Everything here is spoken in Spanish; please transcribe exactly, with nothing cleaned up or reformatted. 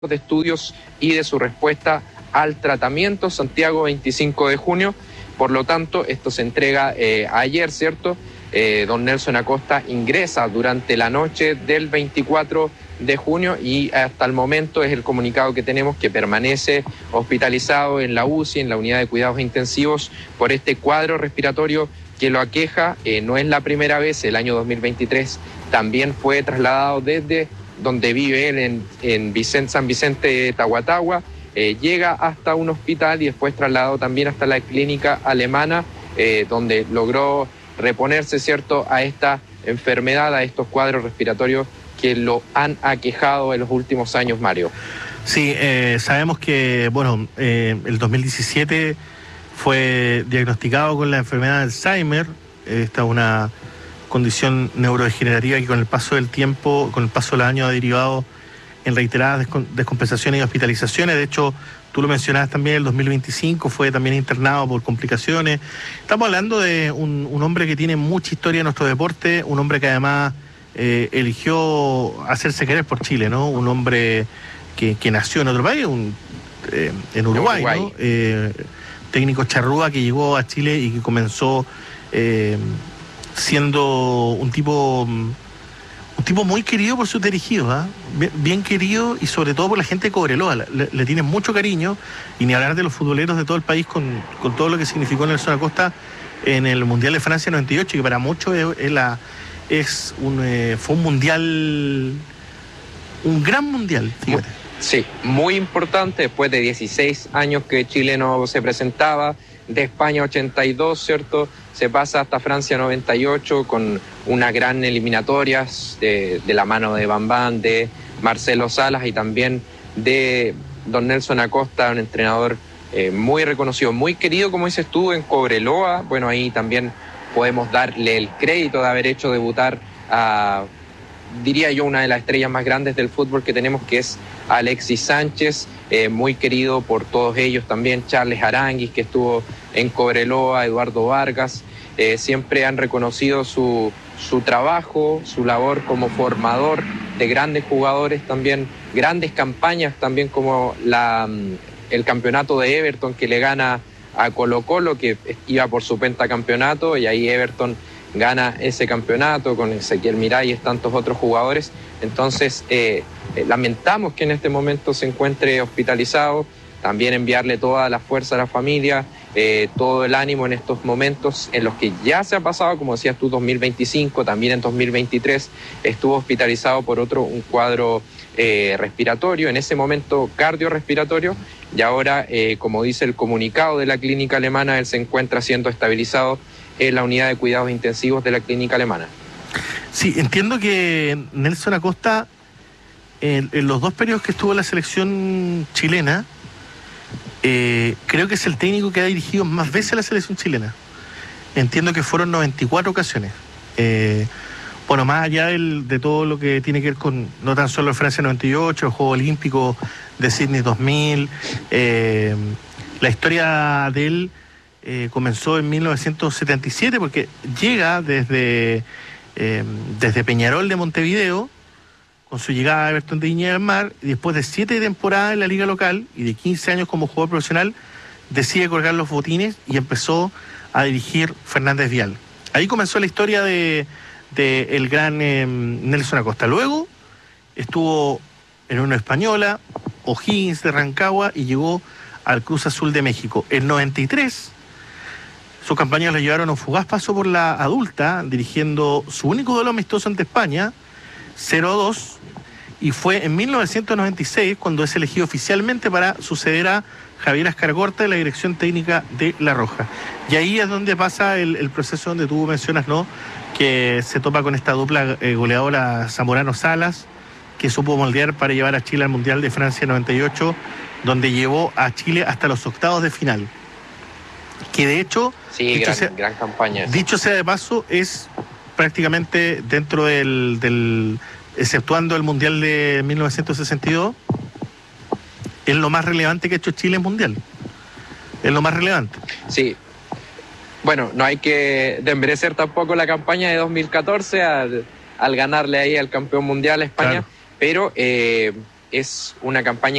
de estudios y de su respuesta al tratamiento, Santiago, veinticinco de junio. Por lo tanto, esto se entrega eh, ayer, ¿cierto? Eh, don Nelson Acosta ingresa durante la noche del veinticuatro de junio y hasta el momento es el comunicado que tenemos, que permanece hospitalizado en la U C I, en la unidad de cuidados intensivos, por este cuadro respiratorio que lo aqueja. Eh, no es la primera vez, el año dos mil veintitrés también fue trasladado desde donde vive él en, en Vicente, San Vicente de Tahuatahua, eh, llega hasta un hospital y después trasladado también hasta la clínica alemana, eh, donde logró reponerse, ¿cierto?, a esta enfermedad, a estos cuadros respiratorios que lo han aquejado en los últimos años, Mario. Sí, eh, sabemos que, bueno, eh, el dos mil diecisiete fue diagnosticado con la enfermedad de Alzheimer. Esta es una condición neurodegenerativa que con el paso del tiempo, con el paso del año ha derivado en reiteradas descompensaciones y hospitalizaciones. De hecho, tú lo mencionabas también, el dos mil veinticinco fue también internado por complicaciones. Estamos hablando de un, un hombre que tiene mucha historia en nuestro deporte, un hombre que además eh, eligió hacerse querer por Chile, ¿no? Un hombre que, que nació en otro país, un, eh, en Uruguay, Uruguay. ¿no? Eh, técnico charrúa que llegó a Chile y que comenzó eh, siendo un tipo un tipo muy querido por sus dirigidos, ¿eh? bien, bien querido, y sobre todo por la gente de Cobreloa. Le, le tienen mucho cariño, y ni hablar de los futboleros de todo el país con, con todo lo que significó Nelson Acosta en el Mundial de Francia noventa y ocho, que para muchos es, es, la, es un, eh, fue un mundial, un gran mundial, fíjate. Sí, muy importante, después de dieciséis años que Chile no se presentaba. De España ochenta y dos, ¿cierto? Se pasa hasta Francia noventa y ocho con una gran eliminatoria de, de la mano de Bambán, de Marcelo Salas y también de don Nelson Acosta, un entrenador eh, muy reconocido, muy querido, como dices tú, en Cobreloa. Bueno, ahí también podemos darle el crédito de haber hecho debutar a, diría yo, una de las estrellas más grandes del fútbol que tenemos, que es Alexis Sánchez, eh, muy querido por todos ellos también. Charles Aranguis, que estuvo en Cobreloa, Eduardo Vargas, eh, siempre han reconocido su, su trabajo, su labor como formador de grandes jugadores, también grandes campañas, también como la, el campeonato de Everton que le gana a Colo Colo, que iba por su pentacampeonato, y ahí Everton gana ese campeonato con Ezequiel Miralles y tantos otros jugadores. Entonces, eh, eh, lamentamos que en este momento se encuentre hospitalizado. También enviarle toda la fuerza a la familia, eh, todo el ánimo en estos momentos en los que ya se ha pasado, como decías tú, dos mil veinticinco, también en dos mil veintitrés estuvo hospitalizado por otro, un cuadro eh, respiratorio, en ese momento cardiorrespiratorio, y ahora, eh, como dice el comunicado de la clínica alemana, él se encuentra siendo estabilizado en la unidad de cuidados intensivos de la clínica alemana. Sí, entiendo que Nelson Acosta, en, en los dos periodos que estuvo en la selección chilena, eh, creo que es el técnico que ha dirigido más veces a la selección chilena. Entiendo que fueron noventa y cuatro ocasiones. Eh, bueno, más allá del, de todo lo que tiene que ver con, no tan solo el Francia noventa y ocho, el Juego Olímpico de Sydney dos mil, eh, la historia de él Eh, comenzó en mil novecientos setenta y siete, porque llega desde, eh, desde Peñarol de Montevideo, con su llegada a Everton de Viña del Mar, y después de siete temporadas en la liga local y de quince años como jugador profesional, decide colgar los botines y empezó a dirigir Fernández Vial. Ahí comenzó la historia de, de el gran eh, Nelson Acosta. Luego estuvo en una española, O'Higgins de Rancagua, y llegó al Cruz Azul de México. En noventa y tres... sus campañas le llevaron a un fugaz paso por la adulta, dirigiendo su único duelo amistoso ante España, cero a dos, y fue en mil novecientos noventa y seis cuando es elegido oficialmente para suceder a Javier Ascargorta en la dirección técnica de La Roja. Y ahí es donde pasa el, el proceso donde tú mencionas, ¿no?, que se topa con esta dupla eh, goleadora Zamorano-Salas, que supo moldear para llevar a Chile al Mundial de Francia noventa y ocho, donde llevó a Chile hasta los octavos de final. Que de hecho, sí, gran, sea, gran campaña. Dicho sea de paso, es prácticamente dentro del, del, exceptuando el Mundial de mil novecientos sesenta y dos, es lo más relevante que ha hecho Chile en Mundial. Es lo más relevante. Sí. Bueno, no hay que desmerecer tampoco la campaña de dos mil catorce al, al ganarle ahí al campeón mundial a España, claro. Pero eh, es una campaña